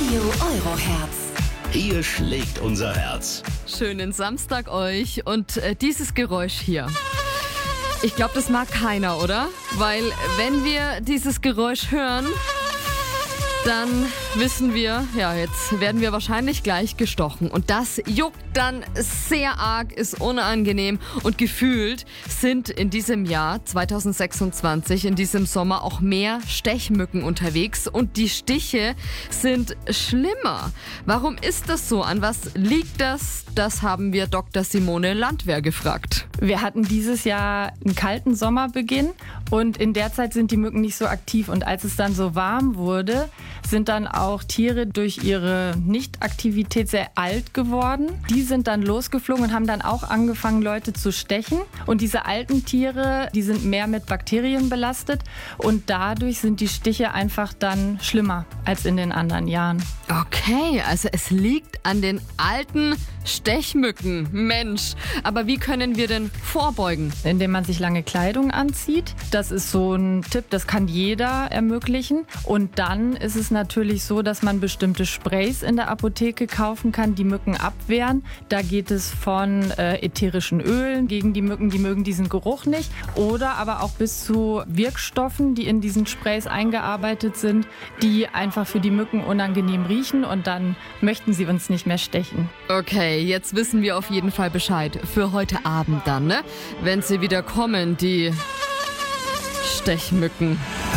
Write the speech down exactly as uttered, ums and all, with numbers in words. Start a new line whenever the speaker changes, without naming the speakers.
Radio Euroherz.
Hier schlägt unser Herz.
Schönen Samstag euch und äh, dieses Geräusch hier. Ich glaube, das mag keiner, oder? Weil wenn wir dieses Geräusch hören, dann wissen wir, ja, jetzt werden wir wahrscheinlich gleich gestochen. Und das juckt dann sehr arg, ist unangenehm. Und gefühlt sind in diesem Jahr zwanzig sechsundzwanzig, in diesem Sommer auch mehr Stechmücken unterwegs. Und die Stiche sind schlimmer. Warum ist das so? An was liegt das? Das haben wir Doktor Simone Landwehr gefragt.
Wir hatten dieses Jahr einen kalten Sommerbeginn und in der Zeit sind die Mücken nicht so aktiv. Und als es dann so warm wurde, sind dann auch Tiere durch ihre Nichtaktivität sehr alt geworden. Die sind dann losgeflogen und haben dann auch angefangen, Leute zu stechen. Und diese alten Tiere, die sind mehr mit Bakterien belastet und dadurch sind die Stiche einfach dann schlimmer als in den anderen Jahren.
Okay, also es liegt an den alten Stechmücken. Mensch, aber wie können wir denn vorbeugen?
Indem man sich lange Kleidung anzieht. Das ist so ein Tipp, das kann jeder ermöglichen. Und dann ist es natürlich so, dass man bestimmte Sprays in der Apotheke kaufen kann, die Mücken abwehren. Da geht es von äh, ätherischen Ölen gegen die Mücken, die mögen diesen Geruch nicht. Oder aber auch bis zu Wirkstoffen, die in diesen Sprays eingearbeitet sind, die einfach für die Mücken unangenehm riechen und dann möchten sie uns nicht mehr stechen.
Okay, jetzt wissen wir auf jeden Fall Bescheid. Für heute Abend dann, ne? Wenn sie wieder kommen, die Stechmücken.